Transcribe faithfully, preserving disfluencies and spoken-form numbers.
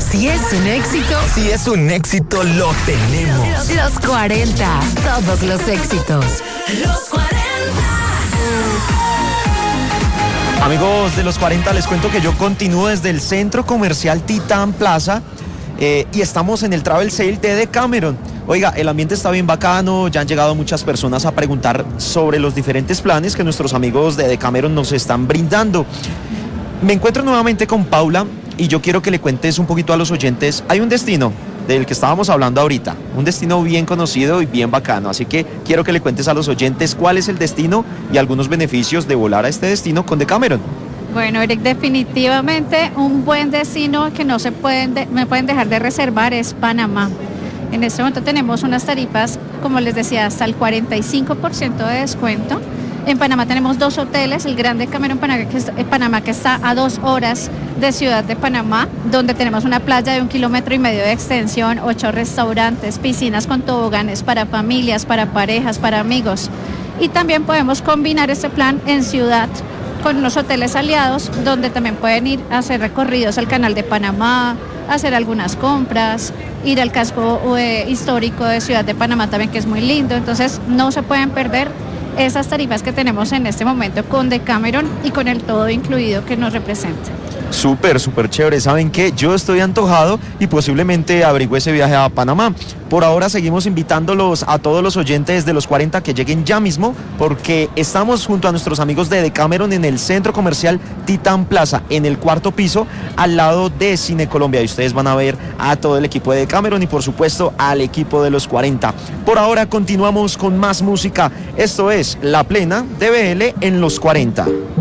Si es un éxito, Si es un éxito, lo tenemos. los cuarenta, todos los éxitos. Los cuarenta. Amigos de los cuarenta, les cuento que yo continúo desde el Centro Comercial Titán Plaza eh, y estamos en el Travel Sale de Decameron. Oiga, el ambiente está bien bacano, ya han llegado muchas personas a preguntar sobre los diferentes planes que nuestros amigos de Decameron nos están brindando. Me encuentro nuevamente con Paula y yo quiero que le cuentes un poquito a los oyentes. Hay un destino del que estábamos hablando ahorita, un destino bien conocido y bien bacano, así que quiero que le cuentes a los oyentes cuál es el destino y algunos beneficios de volar a este destino con Decameron. Bueno, Eric, definitivamente un buen destino que no se pueden de- me pueden dejar de reservar es Panamá. En este momento tenemos unas tarifas, como les decía, hasta el cuarenta y cinco por ciento de descuento. En Panamá tenemos dos hoteles, el Gran Decameron Panamá que, está, eh, Panamá, que está a dos horas de Ciudad de Panamá, donde tenemos una playa de un kilómetro y medio de extensión, ocho restaurantes, piscinas con toboganes para familias, para parejas, para amigos. Y también podemos combinar este plan en Ciudad con unos hoteles aliados, donde también pueden ir a hacer recorridos al Canal de Panamá, hacer algunas compras, ir al casco eh, histórico de Ciudad de Panamá también, que es muy lindo. Entonces no se pueden perder esas tarifas que tenemos en este momento con Decameron y con el todo incluido que nos representa. Súper, súper chévere. ¿Saben qué? Yo estoy antojado y posiblemente averigüe ese viaje a Panamá. Por ahora seguimos invitándolos a todos los oyentes de los cuarenta que lleguen ya mismo, porque estamos junto a nuestros amigos de Decameron en el Centro Comercial Titán Plaza, en el cuarto piso, al lado de Cine Colombia. Y ustedes van a ver a todo el equipo de Decameron y por supuesto al equipo de los cuarenta. Por ahora continuamos con más música. Esto es La Plena de B L en los cuarenta.